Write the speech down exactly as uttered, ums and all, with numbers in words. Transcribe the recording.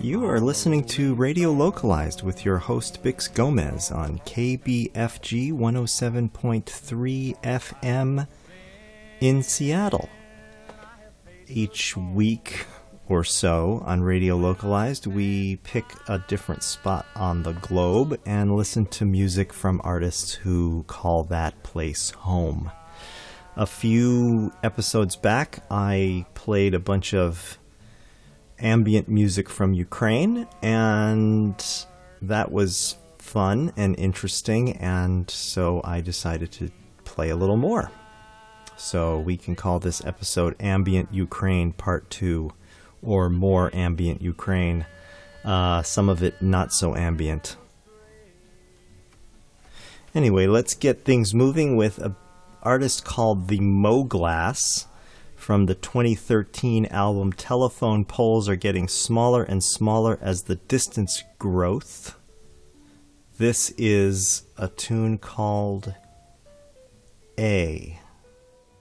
You are listening to Radio Localized with your host Bix Gomez on K B F G one oh seven point three F M in Seattle. Each week or so on Radio Localized, we pick a different spot on the globe and listen to music from artists who call that place home. A few episodes back, I played a bunch of ambient music from Ukraine, and that was fun and interesting, and so I decided to play a little more. So we can call this episode Ambient Ukraine Part two, or More Ambient Ukraine, uh, some of it not so ambient. Anyway, let's get things moving with an artist called the Moglass. From the twenty thirteen album Telephone Poles Are Getting Smaller and Smaller as the Distance Growth. This is a tune called A.